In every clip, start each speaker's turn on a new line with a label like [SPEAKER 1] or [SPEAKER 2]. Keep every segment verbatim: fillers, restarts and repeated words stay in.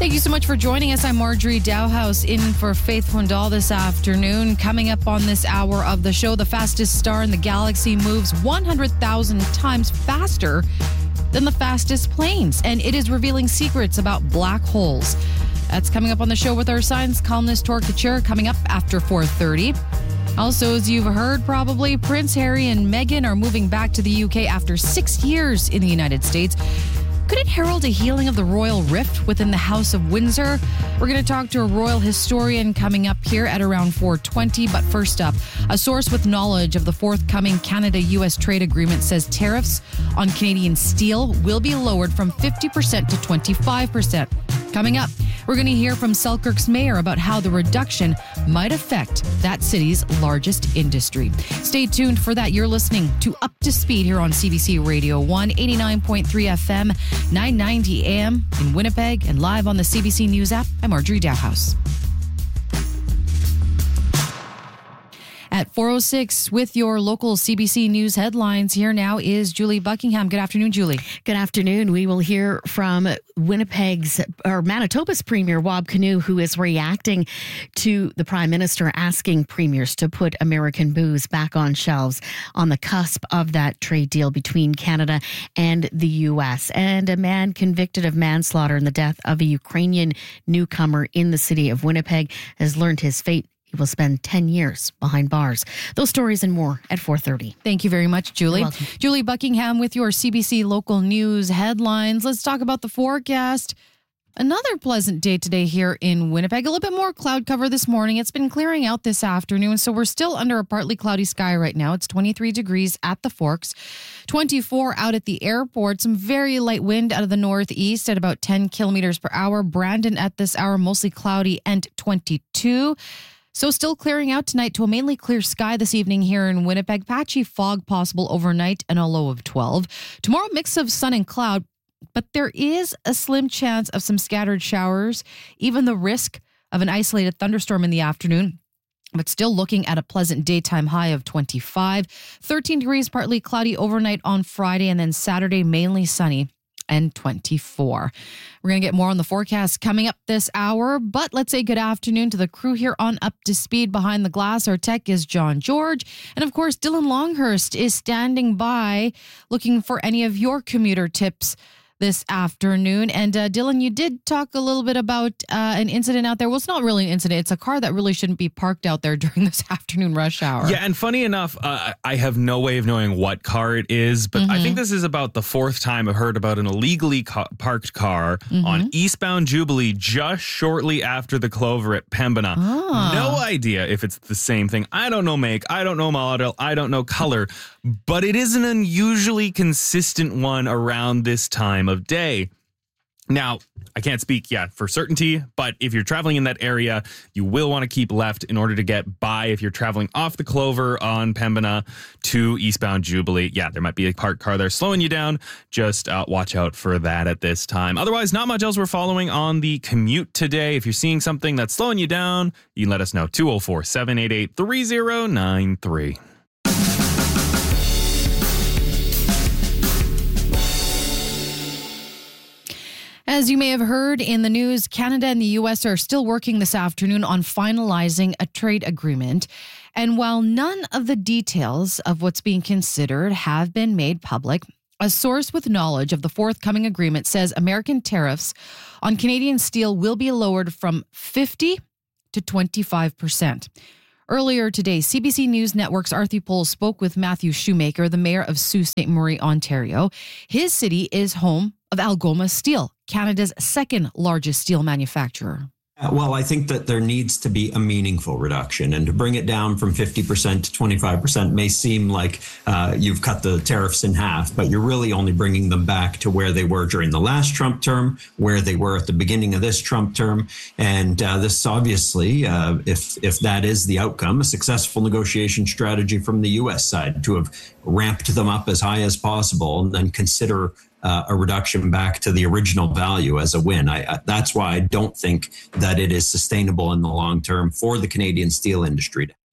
[SPEAKER 1] Thank you so much for joining us. I'm Marjorie Dowhouse in for Faith Wendell this afternoon. Coming up on this hour of the show, the fastest star in the galaxy moves one hundred thousand times faster than the fastest planes, and it is revealing secrets about black holes. That's coming up on the show with our science columnist, Tor Kachur, coming up after four thirty. Also, as you've heard probably, Prince Harry and Meghan are moving back to the U K after six years in the United States. Could it herald a healing of the royal rift within the House of Windsor? We're going to talk to a royal historian coming up here at around four twenty. But first up, a source with knowledge of the forthcoming Canada-U S trade agreement says tariffs on Canadian steel will be lowered from fifty percent to twenty-five percent. Coming up, we're going to hear from Selkirk's mayor about how the reduction might affect that city's largest industry. Stay tuned for that. You're listening to Up to Speed here on C B C Radio one, eighty-nine point three F M, nine ninety A M in Winnipeg, and live on the C B C News app. I'm Marjorie Dowhouse. At four oh six with your local C B C News headlines, here now is Julie Buckingham. Good afternoon, Julie.
[SPEAKER 2] Good afternoon. We will hear from Winnipeg's or Manitoba's Premier Wab Kinew, who is reacting to the Prime Minister asking premiers to put American booze back on shelves on the cusp of that trade deal between Canada and the U S. And a man convicted of manslaughter in the death of a Ukrainian newcomer in the city of Winnipeg has learned his fate. He will spend ten years behind bars. Those stories and more at four thirty.
[SPEAKER 1] Thank you very much, Julie.
[SPEAKER 2] You're welcome.
[SPEAKER 1] Julie Buckingham with your C B C local news headlines. Let's talk about the forecast. Another pleasant day today here in Winnipeg. A little bit more cloud cover this morning. It's been clearing out this afternoon, so we're still under a partly cloudy sky right now. It's twenty-three degrees at the Forks, twenty-four out at the airport. Some very light wind out of the northeast at about ten kilometers per hour. Brandon at this hour, mostly cloudy and twenty-two. So still clearing out tonight to a mainly clear sky this evening here in Winnipeg. Patchy fog possible overnight and a low of twelve. Tomorrow, mix of sun and cloud, but there is a slim chance of some scattered showers, even the risk of an isolated thunderstorm in the afternoon. But still looking at a pleasant daytime high of twenty-five. thirteen degrees, partly cloudy overnight on Friday, and then Saturday mainly sunny and twenty-four. We're going to get more on the forecast coming up this hour, but let's say good afternoon to the crew here on Up to Speed. Behind the glass, our tech is John George. And of course, Dylan Longhurst is standing by looking for any of your commuter tips this afternoon. And uh, Dylan, you did talk a little bit about uh, an incident out there. Well, it's not really an incident. It's a car that really shouldn't be parked out there during this afternoon rush hour.
[SPEAKER 3] Yeah, and funny enough, uh, I have no way of knowing what car it is, but mm-hmm. I think this is about the fourth time I've heard about an illegally ca- parked car mm-hmm. on eastbound Jubilee just shortly after the Clover at Pembina.
[SPEAKER 1] Oh.
[SPEAKER 3] No idea if it's the same thing. I don't know make, I don't know model, I don't know color, but it is an unusually consistent one around this time of day. Now, I can't speak yet for certainty, but if you're traveling in that area, you will want to keep left in order to get by if you're traveling off the Clover on Pembina to eastbound Jubilee. Yeah, there might be a parked car there slowing you down. Just uh, watch out for that at this time. Otherwise, not much else we're following on the commute today. If you're seeing something that's slowing you down, you can let us know. two oh four, seven eight eight, three oh nine three.
[SPEAKER 1] As you may have heard in the news, Canada and the U S are still working this afternoon on finalizing a trade agreement. And while none of the details of what's being considered have been made public, a source with knowledge of the forthcoming agreement says American tariffs on Canadian steel will be lowered from fifty to twenty-five percent. Earlier today, C B C News Network's Arthur Pohl spoke with Matthew Shoemaker, the mayor of Sault Ste. Marie, Ontario. His city is home of Algoma Steel, Canada's second largest steel manufacturer.
[SPEAKER 4] Well, I think that there needs to be a meaningful reduction, and to bring it down from fifty percent to twenty-five percent may seem like uh, you've cut the tariffs in half, but you're really only bringing them back to where they were during the last Trump term, where they were at the beginning of this Trump term. And uh, this obviously, uh, if if that is the outcome, a successful negotiation strategy from the U S side to have ramped them up as high as possible and then consider Uh, a reduction back to the original value as a win. I, I, that's why I don't think that it is sustainable in the long term for the Canadian steel industry.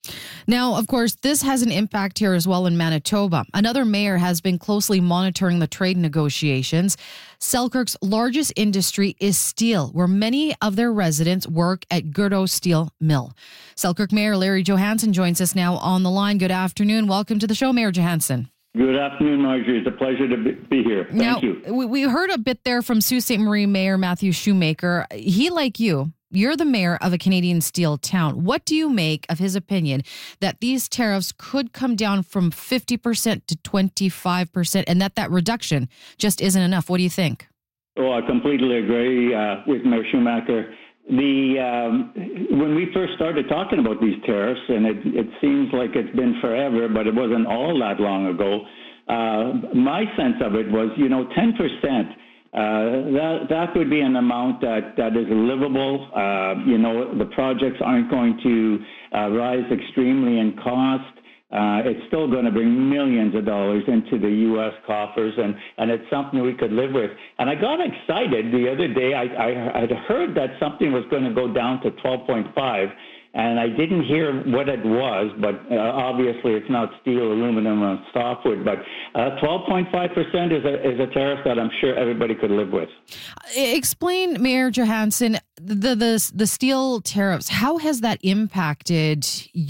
[SPEAKER 1] Now, of course, this has an impact here as well in Manitoba. Another mayor has been closely monitoring the trade negotiations. Selkirk's largest industry is steel, where many of their residents work at Gurdo Steel Mill. Selkirk Mayor Larry Johansson joins us now on the line. Good afternoon. Welcome to the show, Mayor Johansson.
[SPEAKER 5] Good afternoon, Marjorie. It's a pleasure to be here. Thank
[SPEAKER 1] now,
[SPEAKER 5] you.
[SPEAKER 1] We, we heard a bit there from Sault Ste. Marie Mayor Matthew Shoemaker. He, like you, you're the mayor of a Canadian steel town. What do you make of his opinion that these tariffs could come down from fifty percent to twenty-five percent and that that reduction just isn't enough? What do you think?
[SPEAKER 5] Oh, I completely agree uh, with Mayor Shoemaker. The um, when we first started talking about these tariffs, and it, it seems like it's been forever, but it wasn't all that long ago. Uh, my sense of it was, you know, ten percent. Uh, that that would be an amount that, that is livable. Uh, you know, the projects aren't going to uh, rise extremely in cost. Uh, it's still going to bring millions of dollars into the U S coffers, and, and it's something we could live with. And I got excited the other day. I, I I'd heard that something was going to go down to twelve point five, and I didn't hear what it was, but uh, obviously it's not steel, aluminum, or softwood. But uh, twelve point five percent is a, is a tariff that I'm sure everybody could live with.
[SPEAKER 1] Explain, Mayor Johansson, the, the the steel tariffs. How has that impacted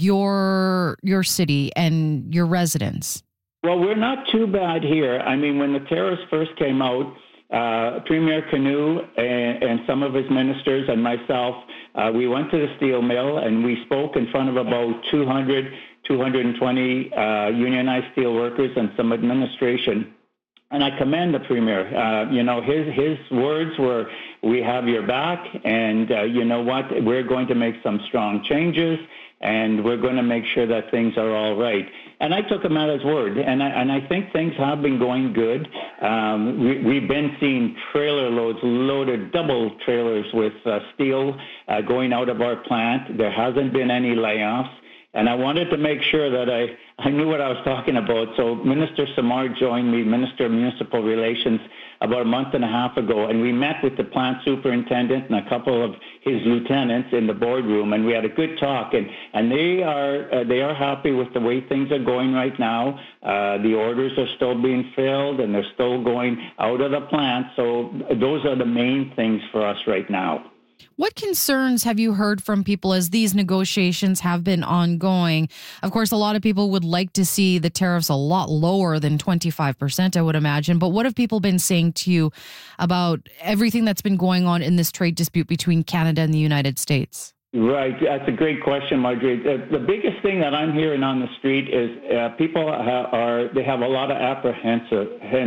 [SPEAKER 1] your your city and your residents?
[SPEAKER 5] Well, we're not too bad here. I mean, when the tariffs first came out, uh, Premier Canoe and, and some of his ministers and myself, Uh, we went to the steel mill and we spoke in front of about two hundred, two hundred twenty uh, unionized steel workers and some administration. And I commend the Premier. Uh, you know, his his words were, we have your back, and uh, you know what, we're going to make some strong changes, and we're going to make sure that things are all right. And I took him at his word, and I, and I think things have been going good. Um, we, we've been seeing trailer loads, loaded double trailers with uh, steel uh, going out of our plant. There hasn't been any layoffs. And I wanted to make sure that I, I knew what I was talking about. So Minister Samar joined me, Minister of Municipal Relations, about a month and a half ago, and we met with the plant superintendent and a couple of his lieutenants in the boardroom, and we had a good talk. And, and they are uh, they are happy with the way things are going right now. Uh, the orders are still being filled, and they're still going out of the plant. So those are the main things for us right now.
[SPEAKER 1] What concerns have you heard from people as these negotiations have been ongoing? Of course, a lot of people would like to see the tariffs a lot lower than twenty-five percent, I would imagine. But what have people been saying to you about everything that's been going on in this trade dispute between Canada and the United States?
[SPEAKER 5] Right. That's a great question, Marjorie. The, the biggest thing that I'm hearing on the street is uh, people ha- are, they have a lot of apprehensive.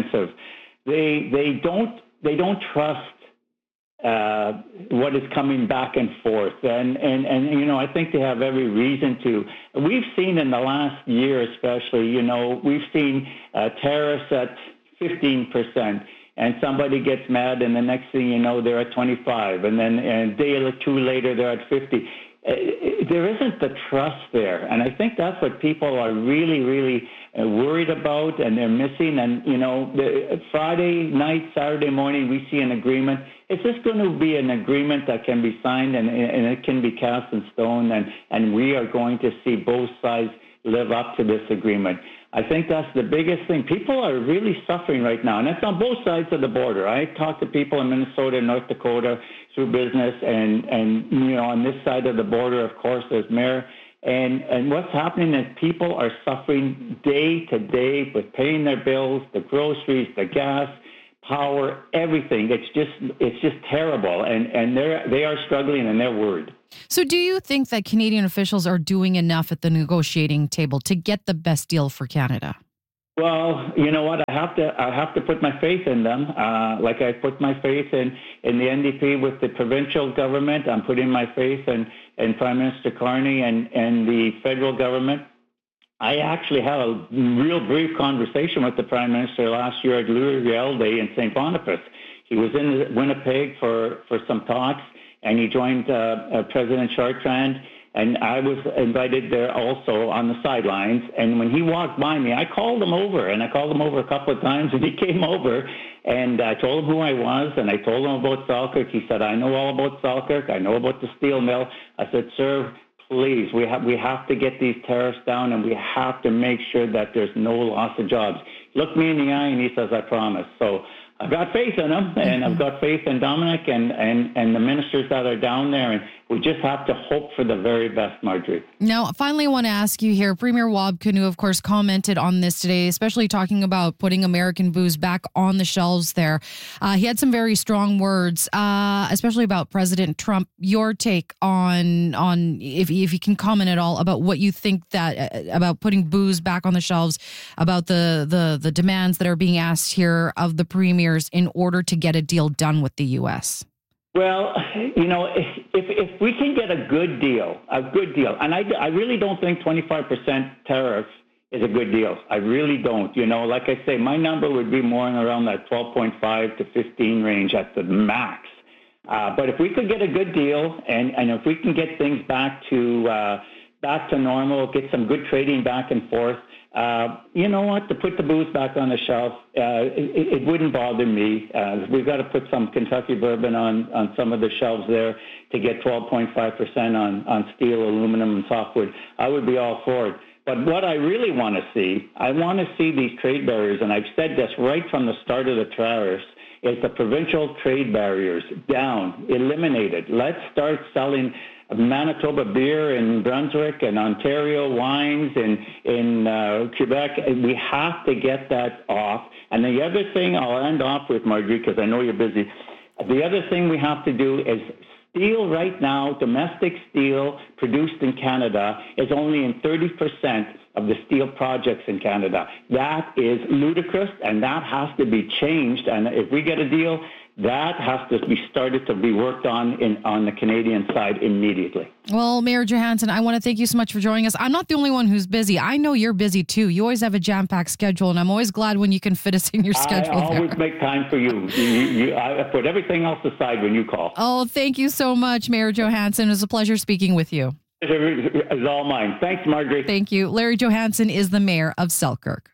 [SPEAKER 5] They, they don't, they don't trust Uh, what is coming back and forth. And, and, and, you know, I think they have every reason to. We've seen in the last year especially, you know, we've seen uh, tariffs at fifteen percent, and somebody gets mad, and the next thing you know, they're at twenty-five, and then and a day or two later, they're at fifty. Uh, there isn't the trust there. And I think that's what people are really, really uh, worried about, and they're missing. And, you know, the, Friday night, Saturday morning, we see an agreement. It's just going to be an agreement that can be signed, and, and it can be cast in stone, and, and we are going to see both sides live up to this agreement. I think that's the biggest thing. People are really suffering right now, and that's on both sides of the border. I talk to people in Minnesota and North Dakota through business, and, and you know, on this side of the border, of course, there's mayor. And, and what's happening is people are suffering day to day with paying their bills, the groceries, the gas, power, everything. It's just it's just terrible, and and they're they are struggling, and they're worried.
[SPEAKER 1] So, do you think that Canadian officials are doing enough at the negotiating table to get the best deal for Canada?
[SPEAKER 5] Well, you know what? I have to I have to put my faith in them. Uh, like I put my faith in in the N D P with the provincial government. I'm putting my faith in in Prime Minister Carney and and the federal government. I actually had a real brief conversation with the Prime Minister last year at Louis Day in Saint Boniface. He was in Winnipeg for, for some talks, and he joined uh, uh, President Chartrand, and I was invited there also on the sidelines. And when he walked by me, I called him over, and I called him over a couple of times, and he came over, and I told him who I was, and I told him about Selkirk. He said, I know all about Selkirk. I know about the steel mill. I said, sir, please, we have we have to get these tariffs down, and we have to make sure that there's no loss of jobs. Look me in the eye, and he says, I promise. So I've got faith in him, and I've got faith in Dominic and, and, and the ministers that are down there, and we just have to hope for the very best, Marjorie.
[SPEAKER 1] Now, finally, I want to ask you here, Premier Wab Kinew, of course, commented on this today, especially talking about putting American booze back on the shelves there. Uh, he had some very strong words, uh, especially about President Trump. Your take on, on if, if you can comment at all about what you think that uh, about putting booze back on the shelves, about the, the, the demands that are being asked here of the premiers in order to get a deal done with the U S.
[SPEAKER 5] Well, you know, if, if we can get a good deal, a good deal, and I, I really don't think twenty-five percent tariff is a good deal. I really don't. You know, like I say, my number would be more around that twelve point five to fifteen range at the max. Uh, but if we could get a good deal, and, and if we can get things back to uh, back to normal, get some good trading back and forth, Uh, you know what? To put the booze back on the shelf, uh, it, it wouldn't bother me. Uh, we've got to put some Kentucky bourbon on, on some of the shelves there to get twelve point five percent on, on steel, aluminum, and softwood. I would be all for it. But what I really want to see, I want to see these trade barriers, and I've said this right from the start of the tariffs, is the provincial trade barriers down, eliminated. Let's start selling Manitoba beer in Brunswick and Ontario wines in in uh, Quebec. We have to get that off. And the other thing I'll end off with, Marjorie, because I know you're busy. The other thing we have to do is steel right now, domestic steel produced in Canada is only in thirty percent of the steel projects in Canada. That is ludicrous, and that has to be changed. And if we get a deal, that has to be started to be worked on in on the Canadian side immediately.
[SPEAKER 1] Well, Mayor Johansson, I want to thank you so much for joining us. I'm not the only one who's busy. I know you're busy too. You always have a jam-packed schedule, and I'm always glad when you can fit us in your schedule.
[SPEAKER 5] I always
[SPEAKER 1] there.
[SPEAKER 5] make time for you. you, you I put everything else aside when you call.
[SPEAKER 1] Oh, thank you so much, Mayor Johansson. It was a pleasure speaking with you.
[SPEAKER 5] It's all mine. Thanks, Marjorie.
[SPEAKER 1] Thank you. Larry Johansson is the mayor of Selkirk.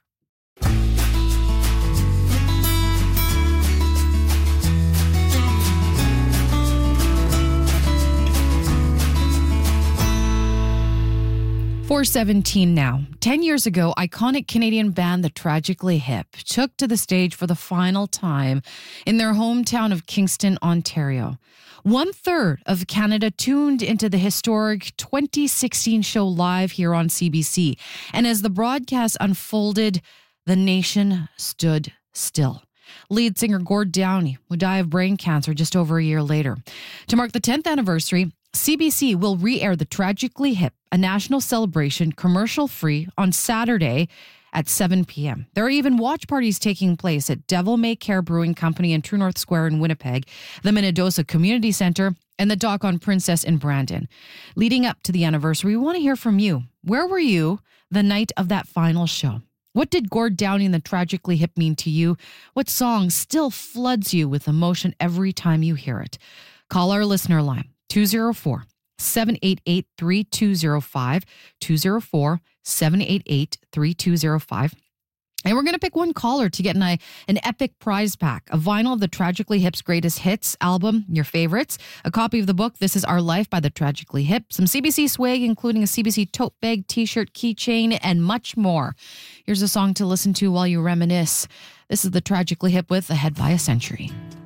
[SPEAKER 1] four seventeen now. Ten years ago, iconic Canadian band The Tragically Hip took to the stage for the final time in their hometown of Kingston, Ontario. One third of Canada tuned into the historic twenty sixteen show live here on C B C. And as the broadcast unfolded, the nation stood still. Lead singer Gord Downie would die of brain cancer just over a year later. To mark the tenth anniversary, C B C will re-air The Tragically Hip, a national celebration, commercial-free, on Saturday at seven p.m. There are even watch parties taking place at Devil May Care Brewing Company in True North Square in Winnipeg, the Minnedosa Community Center, and the Dock on Princess in Brandon. Leading up to the anniversary, we want to hear from you. Where were you the night of that final show? What did Gord Downie and The Tragically Hip mean to you? What song still floods you with emotion every time you hear it? Call our listener line, two oh four, seven eight eight, three two oh five, two oh four, seven eight eight, three two oh five. And we're going to pick one caller to get an, an epic prize pack, a vinyl of The Tragically Hip's greatest hits album, your favorites, a copy of the book, This Is Our Life by The Tragically Hip, some C B C swag, including a C B C tote bag, t-shirt, keychain, and much more. Here's a song to listen to while you reminisce. This is The Tragically Hip with Ahead by a Century.